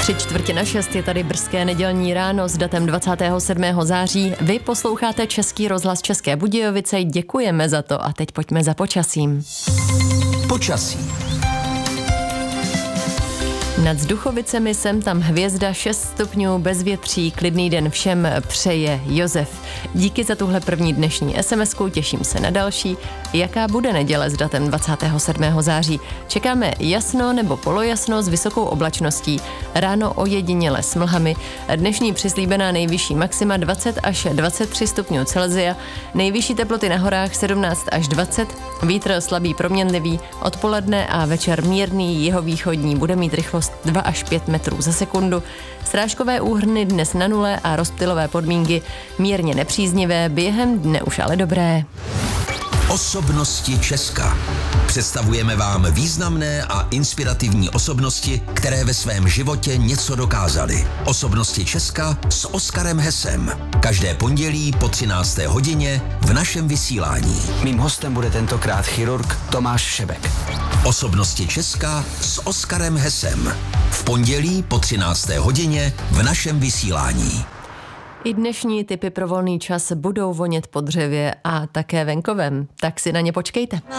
5:45 je tady brzké nedělní ráno s datem 27. září. Vy posloucháte Český rozhlas České Budějovice, děkujeme za to a teď pojďme za počasím. Počasí. Nad Zduchovicemi sem tam hvězda, 6 stupňů, bezvětří, klidný den všem přeje Josef. Díky za tuhle první dnešní SMS-ku, těším se na další. Jaká bude neděle s datem 27. září? Čekáme jasno nebo polojasno s vysokou oblačností. Ráno ojediněle s mlhami. Dnešní přislíbená nejvyšší maxima 20 až 23 stupňů Celsia. Nejvyšší teploty na horách 17 až 20. Vítr slabý proměnlivý. Odpoledne a večer mírný jihovýchodní, bude mít rychlost 2 až 5 metrů za sekundu. Srážkové úhrny dnes na nule a rozptylové podmínky mírně nepříznivé, během dne už ale dobré. Osobnosti Česka. Představujeme vám významné a inspirativní osobnosti, které ve svém životě něco dokázaly. Osobnosti Česka s Oskarem Hesem. Každé pondělí po 13. hodině v našem vysílání. Mým hostem bude tentokrát chirurg Tomáš Šebek. Osobnosti Česka s Oskarem Hesem. V pondělí po 13. hodině v našem vysílání. I dnešní tipy pro volný čas budou vonět po dřevě a také venkovem, tak si na ně počkejte.